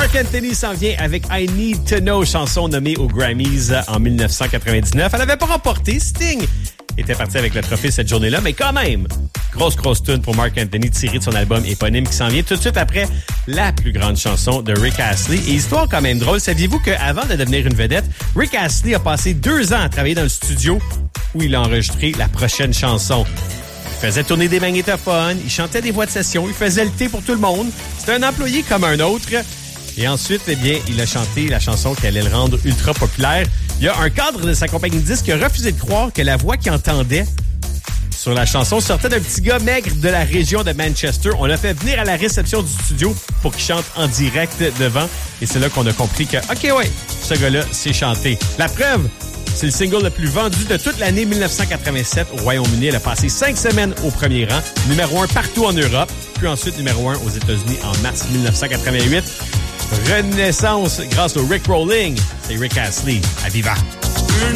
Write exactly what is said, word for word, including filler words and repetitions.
Marc Anthony s'en vient avec I Need to Know, chanson nommée aux Grammys en dix-neuf cent quatre-vingt-dix-neuf. Elle n'avait pas remporté. Sting était parti avec le trophée cette journée-là, mais quand même, grosse, grosse tune pour Marc Anthony tirée de son album éponyme qui s'en vient tout de suite après la plus grande chanson de Rick Astley. Et histoire quand même drôle, saviez-vous qu'avant de devenir une vedette, Rick Astley a passé deux ans à travailler dans le studio où il a enregistré la prochaine chanson. Il faisait tourner des magnétophones, il chantait des voix de session, il faisait le thé pour tout le monde. C'était un employé comme un autre. Et ensuite, eh bien, il a chanté la chanson qui allait le rendre ultra populaire. Il y a un cadre de sa compagnie de disques qui a refusé de croire que la voix qu'il entendait sur la chanson sortait d'un petit gars maigre de la région de Manchester. On l'a fait venir à la réception du studio pour qu'il chante en direct devant. Et c'est là qu'on a compris que, OK, ouais, ce gars-là sait chanter. La preuve, c'est le single le plus vendu de toute l'année dix-neuf cent quatre-vingt-sept au Royaume-Uni. Elle a passé cinq semaines au premier rang, numéro un partout en Europe, puis ensuite numéro un aux États-Unis en mars dix-neuf cent quatre-vingt-huit. Renaissance grâce au Rick Rolling, c'est Rick Astley à Viva.